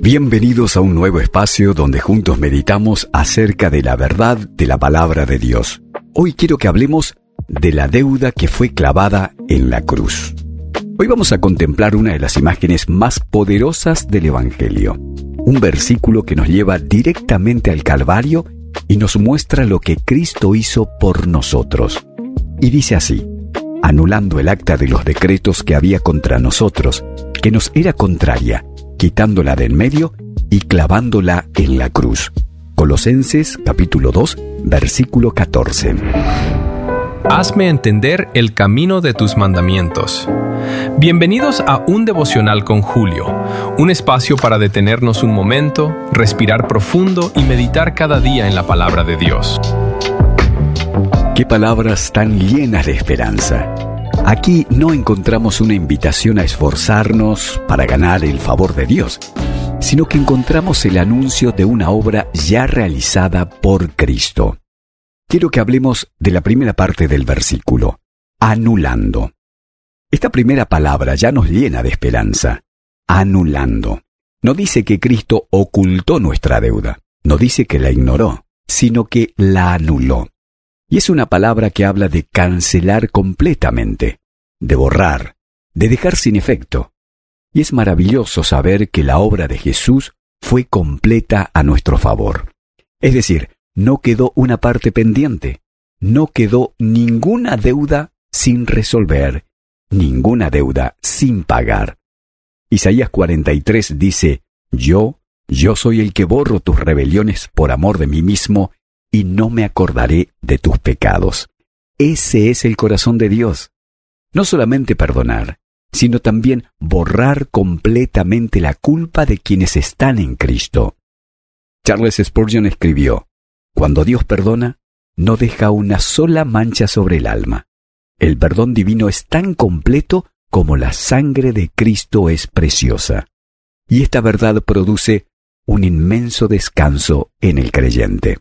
Bienvenidos a un nuevo espacio donde juntos meditamos acerca de la verdad de la palabra de Dios. Hoy quiero que hablemos de la deuda que fue clavada en la cruz. Hoy vamos a contemplar una de las imágenes más poderosas del Evangelio. Un versículo que nos lleva directamente al Calvario y nos muestra lo que Cristo hizo por nosotros. Y dice así: anulando el acta de los decretos que había contra nosotros, que nos era contraria, quitándola de en medio y clavándola en la cruz. Colosenses capítulo 2, versículo 14. Hazme entender el camino de tus mandamientos. Bienvenidos a Un Devocional con Julio, un espacio para detenernos un momento, respirar profundo y meditar cada día en la palabra de Dios. ¡Qué palabras tan llenas de esperanza! Aquí no encontramos una invitación a esforzarnos para ganar el favor de Dios, sino que encontramos el anuncio de una obra ya realizada por Cristo. Quiero que hablemos de la primera parte del versículo, anulando. Esta primera palabra ya nos llena de esperanza, anulando. No dice que Cristo ocultó nuestra deuda, no dice que la ignoró, sino que la anuló. Y es una palabra que habla de cancelar completamente, de borrar, de dejar sin efecto. Y es maravilloso saber que la obra de Jesús fue completa a nuestro favor. Es decir, no quedó una parte pendiente, no quedó ninguna deuda sin resolver, ninguna deuda sin pagar. Isaías 43 dice: Yo soy el que borro tus rebeliones por amor de mí mismo, y no me acordaré de tus pecados. Ese es el corazón de Dios. No solamente perdonar, sino también borrar completamente la culpa de quienes están en Cristo. Charles Spurgeon escribió: cuando Dios perdona, no deja una sola mancha sobre el alma. El perdón divino es tan completo como la sangre de Cristo es preciosa. Y esta verdad produce un inmenso descanso en el creyente.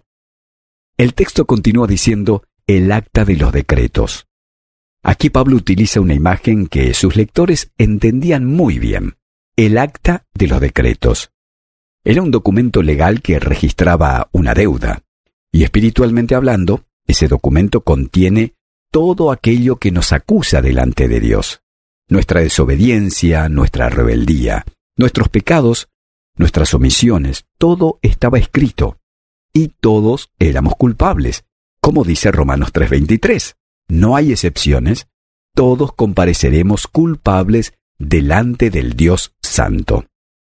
El texto continúa diciendo el acta de los decretos. Aquí Pablo utiliza una imagen que sus lectores entendían muy bien: el acta de los decretos. Era un documento legal que registraba una deuda, y espiritualmente hablando, ese documento contiene todo aquello que nos acusa delante de Dios. Nuestra desobediencia, nuestra rebeldía, nuestros pecados, nuestras omisiones, todo estaba escrito. Y todos éramos culpables, como dice Romanos 3:23. No hay excepciones, todos compareceremos culpables delante del Dios Santo.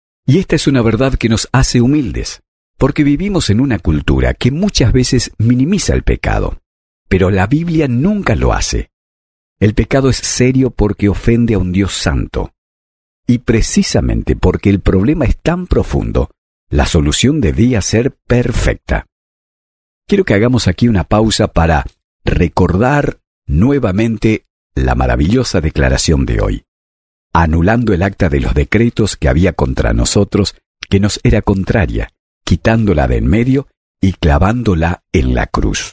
Y esta es una verdad que nos hace humildes, porque vivimos en una cultura que muchas veces minimiza el pecado, pero la Biblia nunca lo hace. El pecado es serio porque ofende a un Dios santo. Y precisamente porque el problema es tan profundo, la solución debía ser perfecta. Quiero que hagamos aquí una pausa para recordar nuevamente la maravillosa declaración de hoy. Anulando el acta de los decretos que había contra nosotros, que nos era contraria, quitándola de en medio y clavándola en la cruz.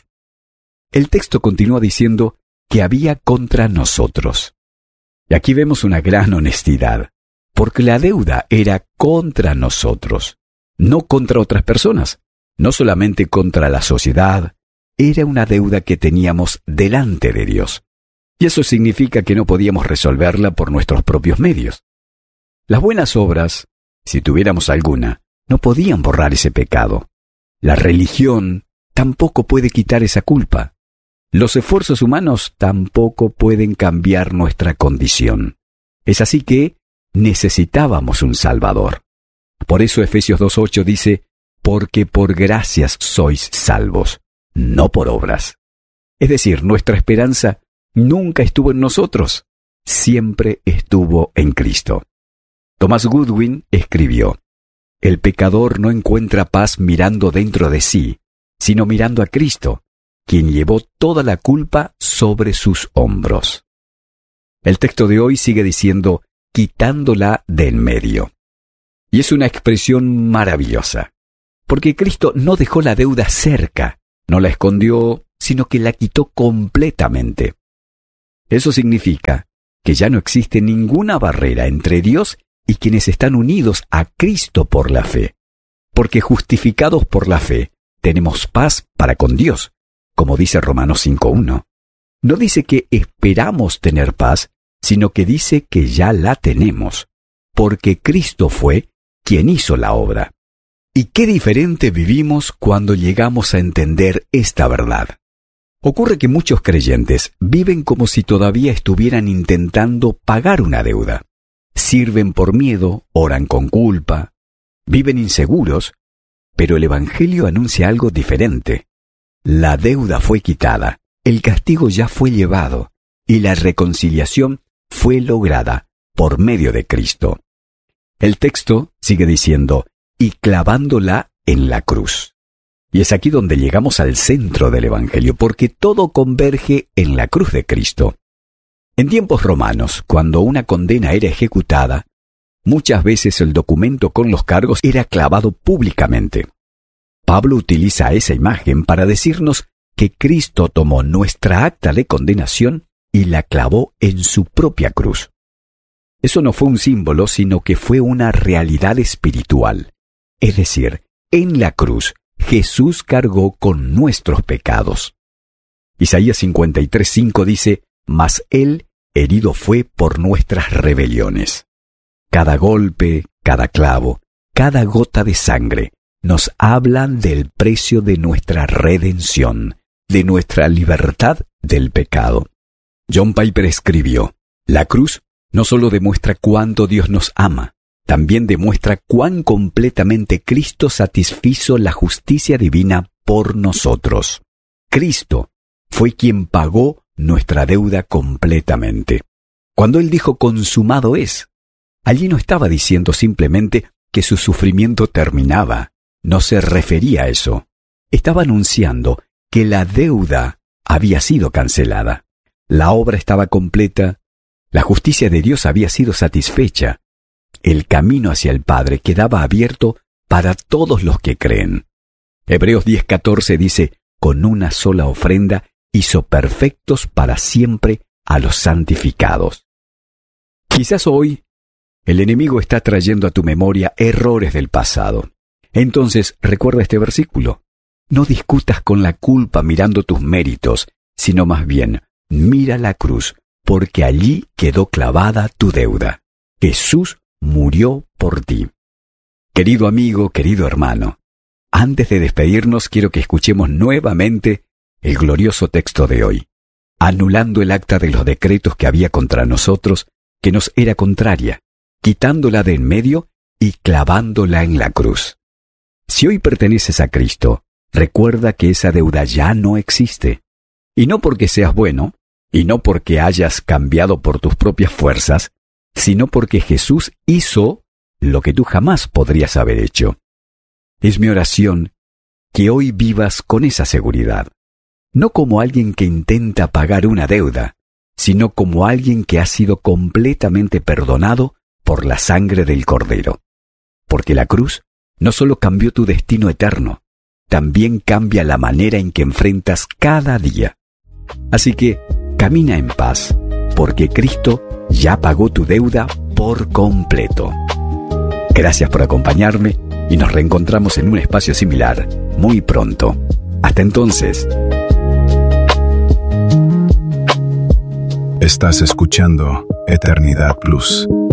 El texto continúa diciendo que había contra nosotros. Y aquí vemos una gran honestidad, porque la deuda era contra nosotros. No contra otras personas, no solamente contra la sociedad, era una deuda que teníamos delante de Dios. Y eso significa que no podíamos resolverla por nuestros propios medios. Las buenas obras, si tuviéramos alguna, no podían borrar ese pecado. La religión tampoco puede quitar esa culpa. Los esfuerzos humanos tampoco pueden cambiar nuestra condición. Es así que necesitábamos un Salvador. Por eso Efesios 2:8 dice: porque por gracias sois salvos, no por obras. Es decir, nuestra esperanza nunca estuvo en nosotros, siempre estuvo en Cristo. Thomas Goodwin escribió: el pecador no encuentra paz mirando dentro de sí, sino mirando a Cristo, quien llevó toda la culpa sobre sus hombros. El texto de hoy sigue diciendo: quitándola de en medio. Y es una expresión maravillosa, porque Cristo no dejó la deuda cerca, no la escondió, sino que la quitó completamente. Eso significa que ya no existe ninguna barrera entre Dios y quienes están unidos a Cristo por la fe. Porque justificados por la fe, tenemos paz para con Dios, como dice Romanos 5:1. No dice que esperamos tener paz, sino que dice que ya la tenemos, porque Cristo fue quien hizo la obra. Y qué diferente vivimos cuando llegamos a entender esta verdad. Ocurre que muchos creyentes viven como si todavía estuvieran intentando pagar una deuda. Sirven por miedo, oran con culpa, viven inseguros, pero el Evangelio anuncia algo diferente. La deuda fue quitada, el castigo ya fue llevado, y la reconciliación fue lograda por medio de Cristo. El texto sigue diciendo, y clavándola en la cruz. Y es aquí donde llegamos al centro del Evangelio, porque todo converge en la cruz de Cristo. En tiempos romanos, cuando una condena era ejecutada, muchas veces el documento con los cargos era clavado públicamente. Pablo utiliza esa imagen para decirnos que Cristo tomó nuestra acta de condenación y la clavó en su propia cruz. Eso no fue un símbolo, sino que fue una realidad espiritual. Es decir, en la cruz, Jesús cargó con nuestros pecados. Isaías 53:5 dice, mas Él herido fue por nuestras rebeliones. Cada golpe, cada clavo, cada gota de sangre nos hablan del precio de nuestra redención, de nuestra libertad del pecado. John Piper escribió, la cruz no solo demuestra cuánto Dios nos ama, también demuestra cuán completamente Cristo satisfizo la justicia divina por nosotros. Cristo fue quien pagó nuestra deuda completamente. Cuando Él dijo consumado es, allí no estaba diciendo simplemente que su sufrimiento terminaba. No se refería a eso. Estaba anunciando que la deuda había sido cancelada. La obra estaba completa. La justicia de Dios había sido satisfecha. El camino hacia el Padre quedaba abierto para todos los que creen. Hebreos 10:14 dice, con una sola ofrenda hizo perfectos para siempre a los santificados. Quizás hoy el enemigo está trayendo a tu memoria errores del pasado. Entonces recuerda este versículo. No discutas con la culpa mirando tus méritos, sino más bien mira la cruz, porque allí quedó clavada tu deuda. Jesús murió por ti. Querido amigo, querido hermano, antes de despedirnos quiero que escuchemos nuevamente el glorioso texto de hoy, anulando el acta de los decretos que había contra nosotros, que nos era contraria, quitándola de en medio y clavándola en la cruz. Si hoy perteneces a Cristo, recuerda que esa deuda ya no existe. Y no porque seas bueno, y no porque hayas cambiado por tus propias fuerzas, sino porque Jesús hizo lo que tú jamás podrías haber hecho. Es mi oración que hoy vivas con esa seguridad, no como alguien que intenta pagar una deuda, sino como alguien que ha sido completamente perdonado por la sangre del Cordero. Porque la cruz no solo cambió tu destino eterno, también cambia la manera en que enfrentas cada día. Así que camina en paz, porque Cristo ya pagó tu deuda por completo. Gracias por acompañarme y nos reencontramos en un espacio similar muy pronto. Hasta entonces. Estás escuchando Eternidad Plus.